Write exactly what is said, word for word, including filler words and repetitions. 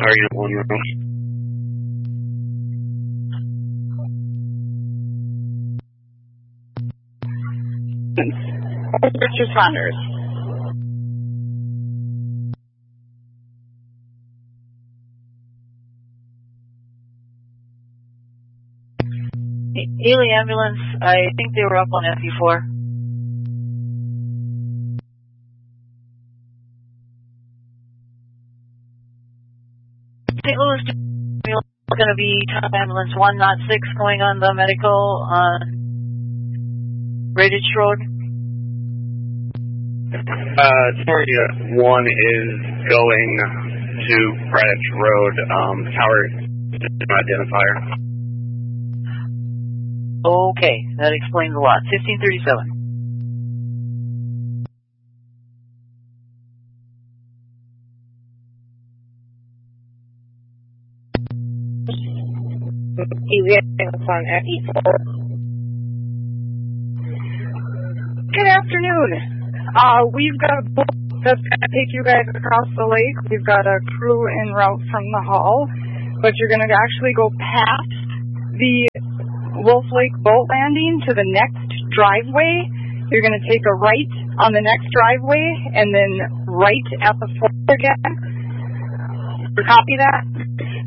Target one room. First responders. Ely ambulance, I think they were up on F E four. Saint Louis is going to be top ambulance one oh six going on the medical on Radich Road. Uh, Target one is going to Radich Road, um, tower identifier. Okay, that explains a lot. fifteen thirty-seven. Ely ambulance on F E four. Good afternoon. Uh, we've got a boat that's going to take you guys across the lake. We've got a crew en route from the hall, but you're going to actually go past the Wolf Lake boat landing to the next driveway. You're going to take a right on the next driveway and then right at the fort again. Copy that?